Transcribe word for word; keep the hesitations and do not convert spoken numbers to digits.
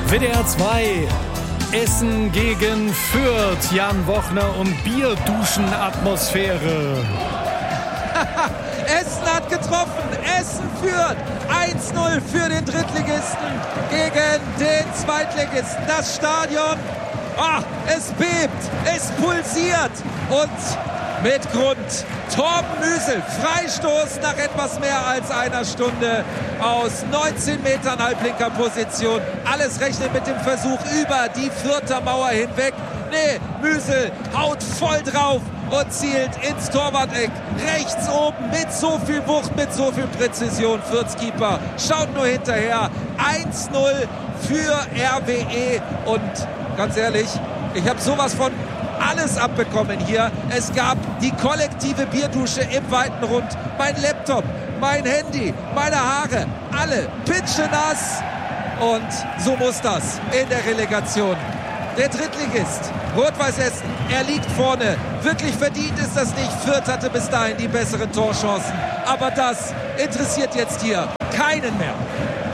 W D R zwei, Essen gegen Fürth. Jan Wochner und Bierduschen-Atmosphäre. Essen hat getroffen. Essen führt eins null für den Drittligisten gegen den Zweitligisten. Das Stadion, oh, es bebt, es pulsiert und mit Grund. Torben Müsel, Freistoß nach etwas mehr als einer Stunde aus neunzehn Metern halblinker Position. Alles rechnet mit dem Versuch über die Fürther Mauer hinweg. Nee, Müsel haut voll drauf und zielt ins Torwart-Eck. Rechts oben mit so viel Wucht, mit so viel Präzision. Fürths Keeper schaut nur hinterher. eins null für R W E. Und ganz ehrlich, ich habe sowas von alles abbekommen hier. Es gab die kollektive Bierdusche im weiten Rund. Mein Laptop, mein Handy, meine Haare, alle pitschenass. Und so muss das in der Relegation. Der Drittligist, Rot-Weiß Essen, er liegt vorne. Wirklich verdient ist das nicht. Fürth hatte bis dahin die besseren Torchancen. Aber das interessiert jetzt hier keinen mehr.